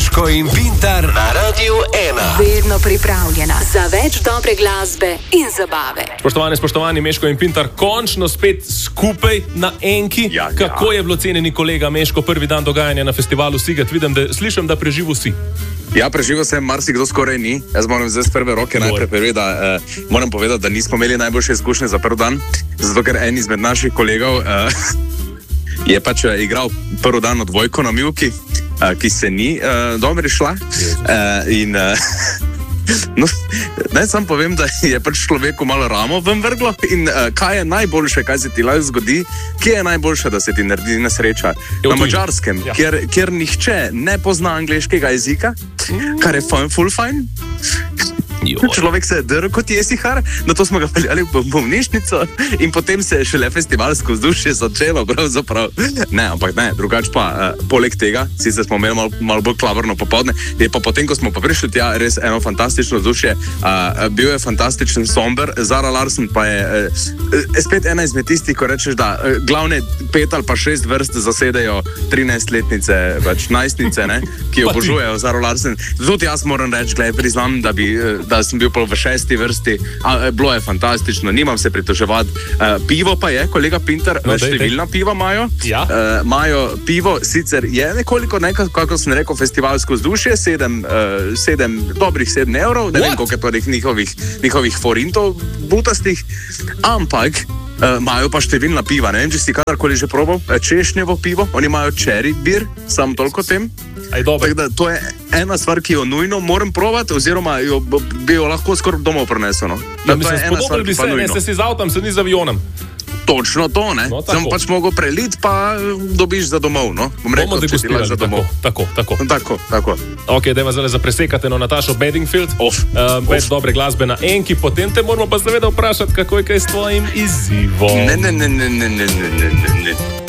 Meško in Pintar na Radiu 1. Vedno pripravljena za več dobre glasbe in zabave. Spoštovani, Meško in Pintar, končno spet skupaj na enki. Ja. Kako je bilo, cenjeni kolega Meško, prvi dan dogajanja na festivalu Siget? Slišim, da preživel si. Ja, preživel sem, marsikdo skoraj ni. Jaz moram zdaj z prve roke najprej povedati, da nismo imeli najboljše izkušnje za prvi dan, zato ker en izmed naših kolegov je pač igral prvi dan odbojko na mivki, ki se ni dobro išla. No, naj sam povem, da je pač človeku malo ramo ven vrglo in kaj je najboljše, kaj se ti lahko zgodi, kje je najboljše, da se ti naredi nesreča? Na Madžarskem, kjer nihče ne pozna angleškega jezika, kar je full fine. Človek se je drl kot jesihar, na to smo ga peljali v bolnišnico in potem se je šele festivalsko vzdušje začelo, pravzaprav. Ne, drugače pa, poleg tega, sicer smo imeli malo bolj klavrno popoldne, je pa potem, ko smo pa prišli tja, res eno fantastično vzdušje, bil je fantastičen somber, Zara Larsson pa je spet ena izmed tistih, ko rečeš, da glavne 5 ali pa 6 vrst zasedejo 13-letnice, pač najstnice, ne, ki obožujejo Zara Larsson. Tudi jaz moram reči, priznam, da sem bil v 6. vrsti, bilo je fantastično, nimam se pritoževati. Pivo pa je, kolega Pintar, številna piva imajo. Ja. Imajo pivo, sicer je nekoliko, kako sem rekel, festivalsko vzdušje, 7 evrov, ne vem, koliko je to njihovih forintov butastih, ampak imajo pa številna piva. Ne vem, če si kadarkoli že probal češnjevo pivo, oni imajo cherry beer, samo toliko tem. Tako da to je ena stvar, ki jo nujno moram probati, oziroma bi jo lahko skoraj domov prinesel. Ja, mislim, spodobili bi se, ne se si z avtom, se ni z avionom. Točno to, ne? No, sem pač mogel preliti, pa dobiš za domov, no? Bom rekel, če ti laš za domov. Tako. Ok, dajmo zdaj zapresekati Natašo Bedingfield. Več dobre glasbe na enki, potem te moramo pa seveda vprašati, kako je kaj s tvojim izzivom. Ne.